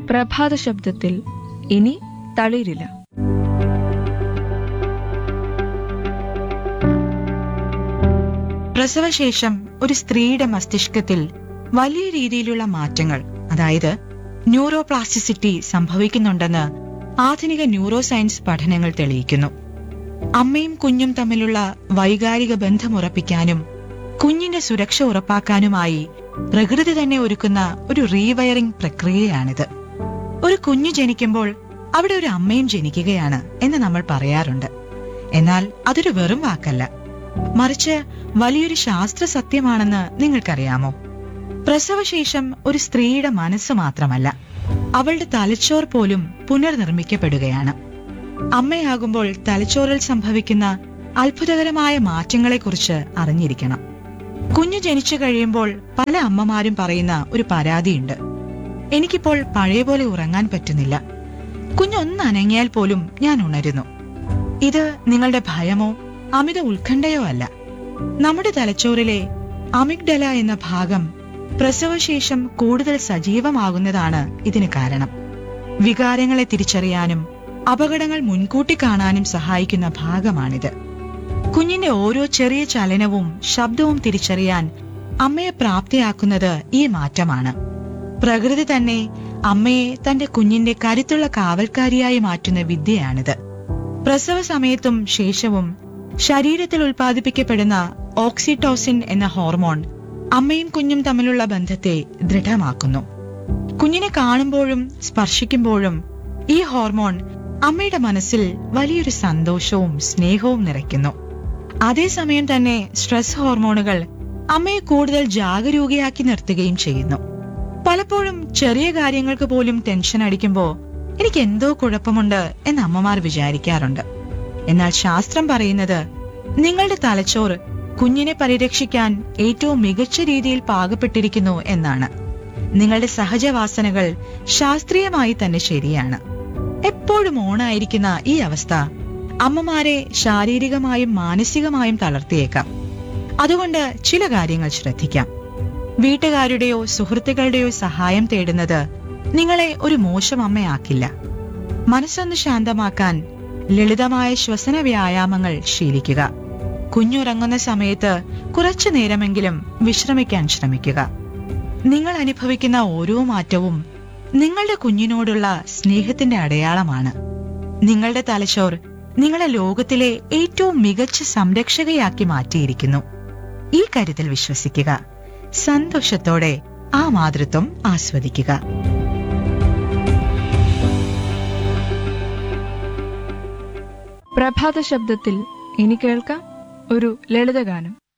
പ്രഭാത ശബ്ദത്തിൽ ഇനി തളിരില്ല. പ്രസവശേഷം ഒരു സ്ത്രീയുടെ മസ്തിഷ്കത്തിൽ വലിയ രീതിയിലുള്ള മാറ്റങ്ങൾ, അതായത് ന്യൂറോപ്ലാസ്റ്റിസിറ്റി സംഭവിക്കുന്നുണ്ടെന്ന് ആധുനിക ന്യൂറോ സയൻസ് പഠനങ്ങൾ തെളിയിക്കുന്നു. അമ്മയും കുഞ്ഞും തമ്മിലുള്ള വൈകാരിക ബന്ധമുറപ്പിക്കാനും കുഞ്ഞിന്റെ സുരക്ഷ ഉറപ്പാക്കാനുമായി പ്രകൃതി തന്നെ ഒരുക്കുന്ന ഒരു റീവയറിംഗ് പ്രക്രിയയാണിത്. ഒരു കുഞ്ഞു ജനിക്കുമ്പോൾ അവിടെ ഒരു അമ്മയും ജനിക്കുകയാണ് എന്ന് നമ്മൾ പറയാറുണ്ട്. എന്നാൽ അതൊരു വെറും വാക്കല്ല, മറിച്ച് വലിയൊരു ശാസ്ത്ര സത്യമാണെന്ന് നിങ്ങൾക്കറിയാമോ? പ്രസവശേഷം ഒരു സ്ത്രീയുടെ മനസ്സ് മാത്രമല്ല, അവളുടെ തലച്ചോർ പോലും പുനർനിർമ്മിക്കപ്പെടുകയാണ്. അമ്മയാകുമ്പോൾ തലച്ചോറിൽ സംഭവിക്കുന്ന അത്ഭുതകരമായ മാറ്റങ്ങളെക്കുറിച്ച് അറിഞ്ഞിരിക്കണം. കുഞ്ഞു ജനിച്ചു കഴിയുമ്പോൾ പല അമ്മമാരും പറയുന്ന ഒരു പരാതിയുണ്ട്: എനിക്കിപ്പോൾ പഴയ പോലെ ഉറങ്ങാൻ പറ്റുന്നില്ല, കുഞ്ഞൊന്ന് അനങ്ങിയാൽ പോലും ഞാൻ ഉണരുന്നു. ഇത് നിങ്ങളുടെ ഭയമോ അമിത ഉത്കണ്ഠയോ അല്ല. നമ്മുടെ തലച്ചോറിലെ അമിഗ്ഡല എന്ന ഭാഗം പ്രസവശേഷം കൂടുതൽ സജീവമാകുന്നതാണ് ഇതിന് കാരണം. വികാരങ്ങളെ തിരിച്ചറിയാനും അപകടങ്ങൾ മുൻകൂട്ടി കാണാനും സഹായിക്കുന്ന ഭാഗമാണിത്. കുഞ്ഞിന്റെ ഓരോ ചെറിയ ചലനവും ശബ്ദവും തിരിച്ചറിയാൻ അമ്മയെ പ്രാപ്തയാക്കുന്നത് ഈ മാറ്റമാണ്. പ്രകൃതി തന്നെ അമ്മയെ തന്റെ കുഞ്ഞിന്റെ കരുത്തുള്ള കാവൽക്കാരിയായി മാറ്റുന്ന വിദ്യയാണിത്. പ്രസവ സമയത്തും ശേഷവും ശരീരത്തിൽ ഉൽപ്പാദിപ്പിക്കപ്പെടുന്ന ഓക്സിറ്റോസിൻ എന്ന ഹോർമോൺ അമ്മയും കുഞ്ഞും തമ്മിലുള്ള ബന്ധത്തെ ദൃഢമാക്കുന്നു. കുഞ്ഞിനെ കാണുമ്പോഴും സ്പർശിക്കുമ്പോഴും ഈ ഹോർമോൺ അമ്മയുടെ മനസ്സിൽ വലിയൊരു സന്തോഷവും സ്നേഹവും നിറയ്ക്കുന്നു. അതേസമയം തന്നെ സ്ട്രെസ് ഹോർമോണുകൾ അമ്മയെ കൂടുതൽ ജാഗരൂകയാക്കി നിർത്തുകയും ചെയ്യുന്നു. പലപ്പോഴും ചെറിയ കാര്യങ്ങൾക്ക് പോലും ടെൻഷൻ അടിക്കുമ്പോ എനിക്ക് എന്തോ കുഴപ്പമുണ്ട് എന്ന് അമ്മമാർ വിചാരിക്കാറുണ്ട്. എന്നാൽ ശാസ്ത്രം പറയുന്നത് നിങ്ങളുടെ തലച്ചോറ് കുഞ്ഞിനെ പരിരക്ഷിക്കാൻ ഏറ്റവും മികച്ച രീതിയിൽ പാകപ്പെട്ടിരിക്കുന്നു എന്നാണ്. നിങ്ങളുടെ സഹജവാസനകൾ ശാസ്ത്രീയമായി തന്നെ ശരിയാണ്. എപ്പോഴും ഓണായിരിക്കുന്ന ഈ അവസ്ഥ അമ്മമാരെ ശാരീരികമായും മാനസികമായും തളർത്തിയേക്കാം. അതുകൊണ്ട് ചില കാര്യങ്ങൾ ശ്രദ്ധിക്കാം. വീട്ടുകാരുടെയോ സുഹൃത്തുക്കളുടെയോ സഹായം തേടുന്നത് നിങ്ങളെ ഒരു മോശം അമ്മയാക്കില്ല. മനസ്സൊന്ന് ശാന്തമാക്കാൻ ലളിതമായ ശ്വസന വ്യായാമങ്ങൾ ശീലിക്കുക. കുഞ്ഞുറങ്ങുന്ന സമയത്ത് കുറച്ചു നേരമെങ്കിലും വിശ്രമിക്കാൻ ശ്രമിക്കുക. നിങ്ങൾ അനുഭവിക്കുന്ന ഓരോ മാറ്റവും നിങ്ങളുടെ കുഞ്ഞിനോടുള്ള സ്നേഹത്തിന്റെ അടയാളമാണ്. നിങ്ങളുടെ തലച്ചോർ നിങ്ങളെ ലോകത്തിലെ ഏറ്റവും മികച്ച സംരക്ഷകയാക്കി മാറ്റിയിരിക്കുന്നു. ഈ കാര്യത്തിൽ വിശ്വസിക്കുക. സന്തോഷത്തോടെ ആ മാതൃത്വം ആസ്വദിക്കുക. പ്രഭാത ശബ്ദത്തിൽ ഇനി കേൾക്കാം ഒരു ലളിതഗാനം.